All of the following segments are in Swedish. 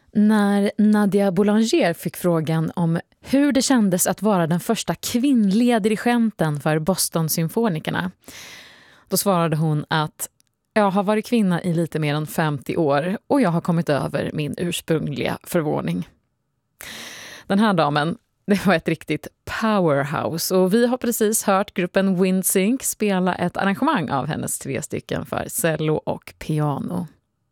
När Nadia Boulanger fick frågan om hur det kändes att vara den första kvinnliga dirigenten för Boston-symfonikerna, då svarade hon att jag har varit kvinna i lite mer än 50 år och jag har kommit över min ursprungliga förvåning. Den här damen, det var ett riktigt powerhouse och vi har precis hört gruppen Windsync spela ett arrangemang av hennes 3 stycken för cello och piano.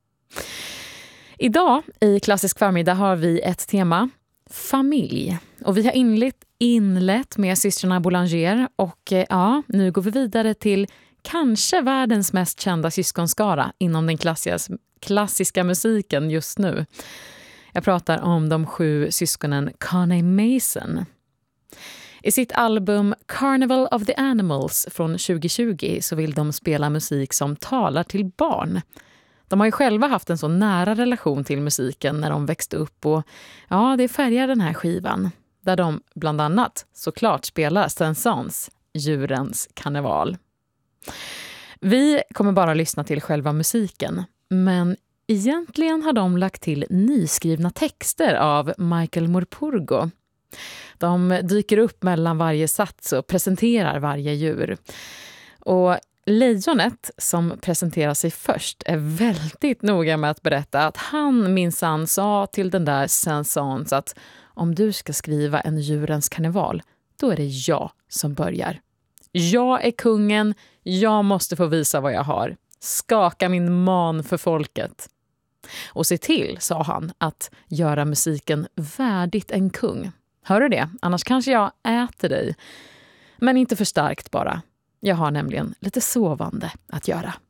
Idag i Klassisk förmiddag har vi ett tema, familj. Och vi har inlett med systrarna Boulanger och nu går vi vidare till kanske världens mest kända syskonskara inom den klassiska musiken just nu. Jag pratar om de 7 syskonen Carney Mason. I sitt album Carnival of the Animals från 2020 så vill de spela musik som talar till barn. De har ju själva haft en så nära relation till musiken när de växte upp och det färgar den här skivan. Där de bland annat såklart spelar Saint-Saëns, djurens karneval. Vi kommer bara lyssna till själva musiken, men egentligen har de lagt till nyskrivna texter av Michael Morpurgo. De dyker upp mellan varje sats och presenterar varje djur. Och lejonet som presenterar sig först är väldigt noga med att berätta att han minsann sa till den där Saint-Saëns att om du ska skriva en djurens karneval, då är det jag som börjar. Jag är kungen, jag måste få visa vad jag har. Skaka min man för folket. Och se till, sa han, att göra musiken värdigt en kung. Hör du det? Annars kanske jag äter dig. Men inte för starkt bara. Jag har nämligen lite sovande att göra.